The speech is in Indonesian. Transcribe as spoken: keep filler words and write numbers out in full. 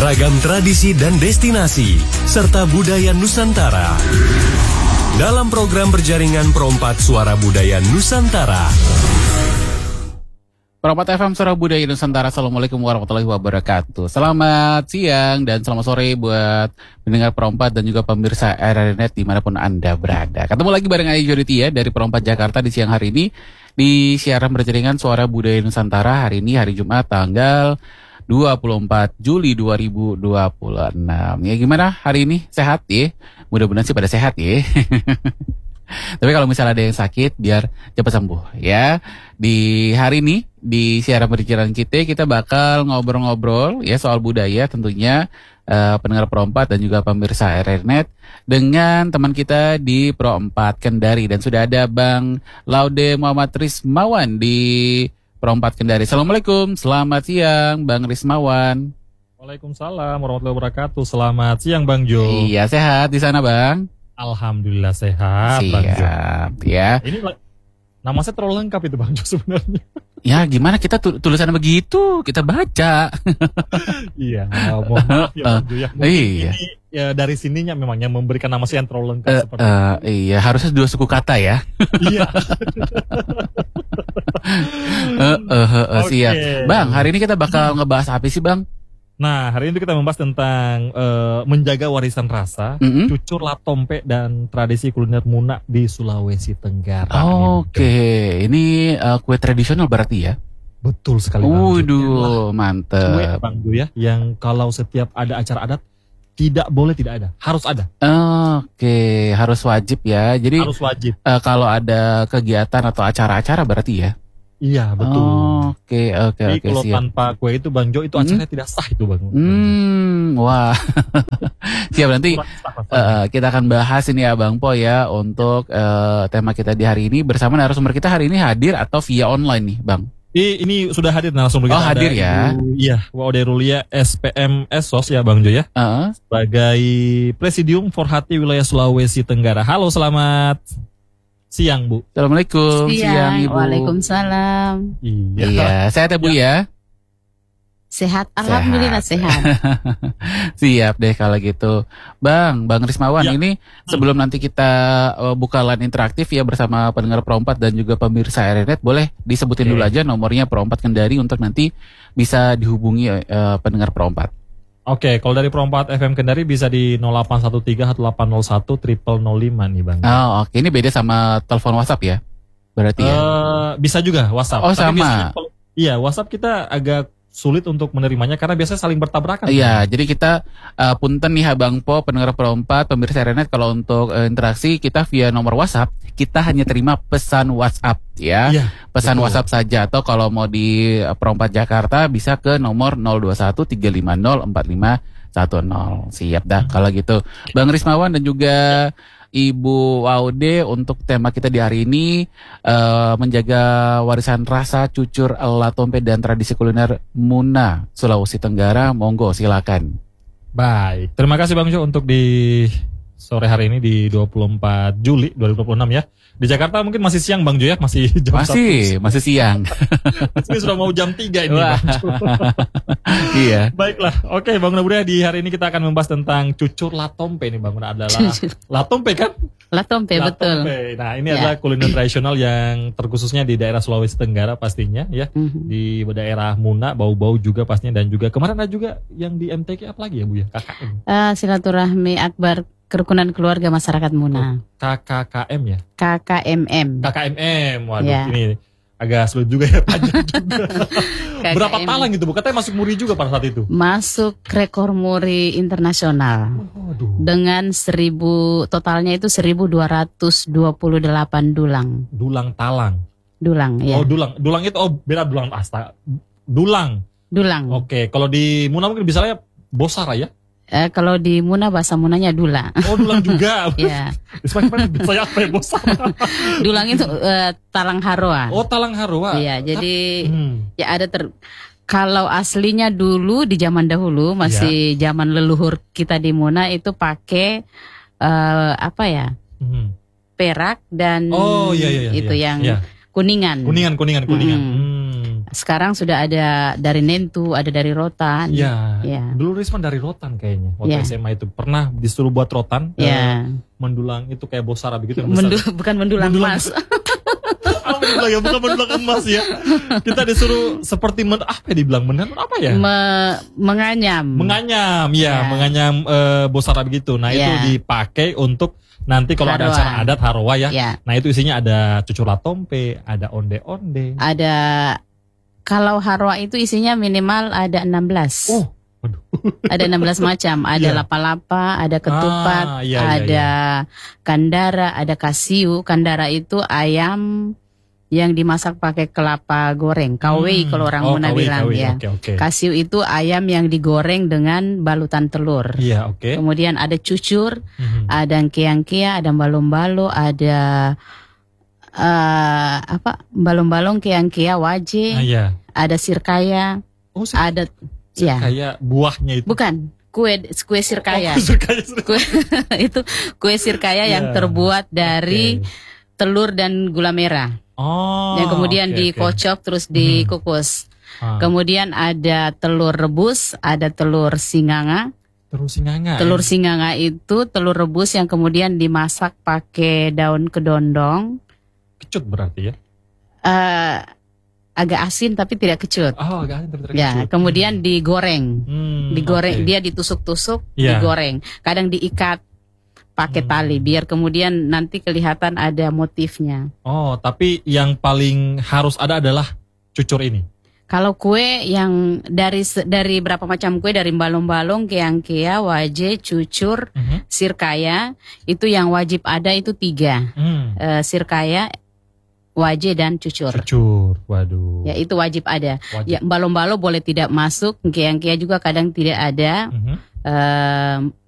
Ragam tradisi dan destinasi, serta budaya Nusantara. Dalam program berjaringan Perompat Suara Budaya Nusantara. Perompat F M Suara Budaya Nusantara. Assalamualaikum warahmatullahi wabarakatuh. Selamat siang dan selamat sore buat pendengar Perompat dan juga pemirsa R R Net dimanapun Anda berada. Ketemu lagi bareng Ayu Joditia dari Perompat Jakarta di siang hari ini di siaran berjaringan Suara Budaya Nusantara. Hari ini hari Jumat tanggal dua puluh empat Juli dua ribu dua puluh enam. Ya gimana hari ini? Sehat ya? Mudah-mudahan sih pada sehat ya. Tapi kalau misalnya ada yang sakit biar cepat sembuh ya. Di hari ini di siaran berjalan kita kita bakal ngobrol-ngobrol ya soal budaya tentunya uh, pendengar Perompat dan juga pemirsa R R Net dengan teman kita di Perompat Kendari, dan sudah ada Bang Laude Muhammad Rismawan di Perompat Kendari. Assalamualaikum, selamat siang Bang Rismawan. Waalaikumsalam warahmatullahi wabarakatuh. Selamat siang Bang Jo. Iya, sehat di sana Bang? Alhamdulillah sehat. Siap, Bang Jo. Ya. Ini nama saya terlalu lengkap itu Bang Jo sebenarnya. Ya gimana, kita tulisannya begitu, kita baca. Iya, mohon maaf ya Bang Jo ya. Mungkin iya. ini ya dari sininya memangnya memberikan nama saya yang terlalu lengkap uh, seperti uh, Iya, harusnya dua suku kata ya. Iya. uh, uh, uh, uh, Okay. Siap. Bang, hari ini kita bakal ngebahas apa sih Bang? Nah, hari ini kita membahas tentang uh, menjaga warisan rasa, Mm-hmm. cucur latompe dan tradisi kuliner Muna di Sulawesi Tenggara. Oke, okay. Ini uh, kue tradisional berarti ya? Betul sekali Bang Jo. Waduh, mantep. Kue Bang Jo ya, yang kalau setiap ada acara adat tidak boleh tidak ada, harus ada. Oke, okay. Harus wajib ya. Jadi harus wajib. Uh, kalau ada kegiatan atau acara-acara berarti ya? Iya betul. Oke oke Jadi oke. kalau Siap. tanpa kue itu Bang Jo itu acaranya hmm? tidak sah itu Bang. Hmm, wah. Siap, nanti uh, kita akan bahas ini ya Bang Po ya untuk uh, tema kita di hari ini bersama narasumber kita hari ini hadir atau via online nih Bang. I, ini sudah hadir narasumber kita. Oh hadir ya. Ibu, iya, Waude Rulia S P M S O S ya Bang Jo ya. Uh-huh. Sebagai Presidium Forhati Wilayah Sulawesi Tenggara. Halo, selamat siang Bu. Assalamualaikum. Siang, Siang Ibu. Waalaikumsalam. Iya. Iya, sehat ya Bu ya. Sehat, alhamdulillah sehat. Siap deh kalau gitu. Bang, Bang Rismawan Ya. ini sebelum nanti kita uh, buka line interaktif ya bersama pendengar Perompat dan juga pemirsa R R Net, boleh disebutin Oke. dulu aja nomornya Perompat Kendari untuk nanti bisa dihubungi uh, pendengar Perompat. Oke, kalau dari Perompat F M Kendari bisa di nol delapan satu tiga satu delapan nol satu nol nol nol lima nih Bang. Oh, oke. Ini beda sama telepon WhatsApp ya? Berarti ya? Uh, bisa juga WhatsApp. Oh, Tapi sama. biasanya kalau- Iya, WhatsApp kita agak sulit untuk menerimanya karena biasanya saling bertabrakan. Iya, jadi kita uh, punten nih Bang Po, pendengar Perompat, pemirsa R R Net, kalau untuk uh, interaksi kita via nomor WhatsApp, kita hanya terima pesan WhatsApp ya. Iya, Pesan betul. WhatsApp saja, atau kalau mau di uh, Perompat Jakarta bisa ke nomor nol dua satu tiga lima nol empat lima satu nol. Siap dah Hmm. kalau gitu. Bang Rismawan dan juga Ibu Waude, untuk tema kita di hari ini uh, menjaga warisan rasa, cucur latompe dan tradisi kuliner Muna Sulawesi Tenggara. Monggo silakan. Baik, terima kasih Bang Jo untuk di sore hari ini di dua puluh empat Juli dua ribu dua puluh enam ya. Di Jakarta mungkin masih siang Bang Jo ya, masih jam Masih, satu. masih siang. Ini sudah mau jam tiga ini Wah. Bang Jo. Iya. Baiklah, oke Bang Naburia, di hari ini kita akan membahas tentang cucur latompe nih Bang. Adalah Cucur. latompe kan? Latompe, betul. Latompe. Nah, ini Ya. adalah kuliner tradisional yang terkhususnya di daerah Sulawesi Tenggara pastinya ya. Mhm. Di daerah Muna, bau-bau juga pastinya, dan juga kemarin ada juga yang di M T K apa lagi ya Bu ya? K K M. Eh, silaturahmi akbar kerukunan keluarga masyarakat Muna. K K K M ya? K K M M. K K M M. Waduh, Ya. ini agak sulit juga ya, panjang juga. K K M. Berapa talang itu Bu? Katanya masuk muri juga pada saat itu. Masuk rekor muri internasional Waduh. dengan seribu, totalnya itu seribu dua ratus dua puluh delapan dulang. Dulang talang. Dulang ya. Oh, dulang. Dulang itu oh beda dulang asta. Dulang. Dulang. Oke, kalau di Muna mungkin misalnya Bosara ya? Eh, kalau di Muna bahasa Munanya dula. Oh, dulang juga. Ya. Sebenarnya saya apa ya Bosara? Dulang itu eh, talang haroa. Oh, talang harua. Iya, jadi Hmm. ya ada ter kalau aslinya dulu di zaman dahulu masih Iya. zaman leluhur kita di Muna itu pakai eh, apa ya? Hmm. Perak dan Oh, iya iya iya. itu iya. yang Iya. kuningan. Kuningan, kuningan, kuningan. Mm. Hmm. Sekarang sudah ada dari Nentu, ada dari Rotan. Iya. Ya. Dulu Risman dari Rotan kayaknya. Waktu Ya. S M A itu pernah disuruh buat Rotan. Ya. eh, mendulang itu kayak bosara begitu. yang Mendu, besar. bukan mendulang Mendulang. emas. Oh, mendulang ya, bukan mendulang emas ya. Kita disuruh seperti men, apa ya dibilang benar apa ya? Me- menganyam. Menganyam, ya, Ya. menganyam eh, bosara begitu. Nah itu Ya. dipakai untuk nanti kalau ada Harwa. acara adat harwa ya. Ya. Nah itu isinya ada cucur latompe, ada onde-onde. Ada, kalau harwa itu isinya minimal ada enam belas. Oh, waduh. Ada enam belas macam. Ada Iya. lapa-lapa, ada ketupat, Ah, iya, iya, ada kandara, ada kasiu. Kandara itu ayam yang dimasak pakai kelapa goreng. Kawei Hmm. kalau orang Oh, Muna kawei, bilang kawei. ya. Oke, oke. Kasiu itu ayam yang digoreng dengan balutan telur. Iya, oke. Kemudian ada cucur, Mhm. ada keang-kia, ada balong-balo, ada eh, apa? Balong-balong keang-kia waje, Ah, iya. ada sirkaya, Oh, sir- ada ya. kayak buahnya itu. Bukan, kue kue sirkaya. Oh, sirkaya, sirkaya. Kue itu kue sirkaya yang Ya, terbuat dari Oke. telur dan gula merah. Oh, yang kemudian oke, oke. dikocok terus dikukus. Ah, Kemudian ada telur rebus, ada telur singanga. terus singanga. Telur ya? singanga itu telur rebus yang kemudian dimasak pakai daun kedondong. Kecut berarti ya. eh agak asin tapi tidak kecut. Oh, agak aneh, tapi Ya, kecut. kemudian digoreng. Hmm, Digoreng, oke. dia ditusuk-tusuk, Iya. digoreng. Kadang diikat pakai Hmm. tali biar kemudian nanti kelihatan ada motifnya. Oh, tapi yang paling harus ada adalah cucur ini. Kalau kue yang dari se- dari berapa macam kue, dari balong-balong, keang-kea, waje, cucur, Mhm. sirkaya, itu yang wajib ada itu tiga. Hmm. Eh, sirkaya, waje dan cucur. Cucur, waduh. Ya itu wajib ada. Wajib. Ya balong-balong boleh tidak masuk, keang-kea juga kadang tidak ada. Mhm. Eh,